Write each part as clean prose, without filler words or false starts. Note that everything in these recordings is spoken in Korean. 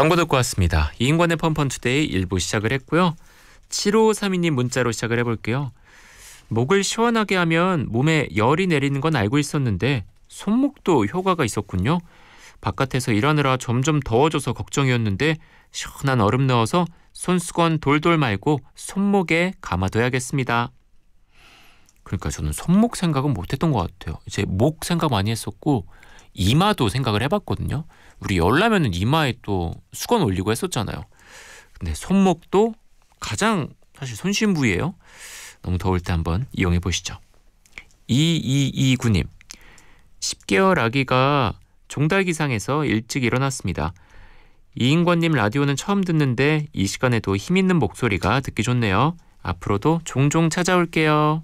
광고 듣고 왔습니다. 이인권의 펀펀투데이 1부 시작을 했고요. 7532님 문자로 시작을 해볼게요. 목을 시원하게 하면 몸에 열이 내리는 건 알고 있었는데 손목도 효과가 있었군요. 바깥에서 일하느라 점점 더워져서 걱정이었는데 시원한 얼음 넣어서 손수건 돌돌 말고 손목에 감아둬야겠습니다. 그러니까 저는 손목 생각은 못했던 것 같아요. 이제 목 생각 많이 했었고 이마도 생각을 해봤거든요. 우리 열나면은 이마에 또 수건 올리고 했었잖아요. 근데 손목도 가장 사실 손쉬운 부위예요. 너무 더울 때 한번 이용해 보시죠. 2229님 10개월 아기가 종달기상해서 일찍 일어났습니다. 이인권님 라디오는 처음 듣는데 이 시간에도 힘있는 목소리가 듣기 좋네요. 앞으로도 종종 찾아올게요.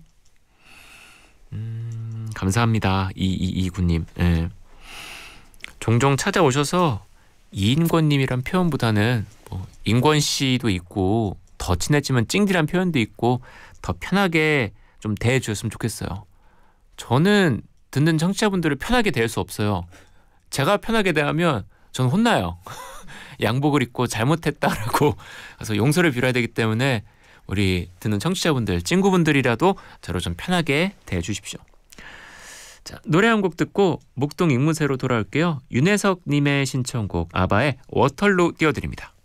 감사합니다. 2229님. 네. 종종 찾아오셔서 이인권님이란 표현보다는 뭐 인권씨도 있고 더 친해지면 찡디란 표현도 있고 더 편하게 좀 대해주셨으면 좋겠어요. 저는 듣는 청취자분들을 편하게 대할 수 없어요. 제가 편하게 대하면 저는 혼나요. 양복을 입고 잘못했다라고 그래서 용서를 빌어야 되기 때문에 우리 듣는 청취자분들, 친구분들이라도 저를 좀 편하게 대해주십시오. 자, 노래 한 곡 듣고 목동 앵무새로 돌아올게요. 윤혜석님의 신청곡 아바의 워털로 띄워드립니다.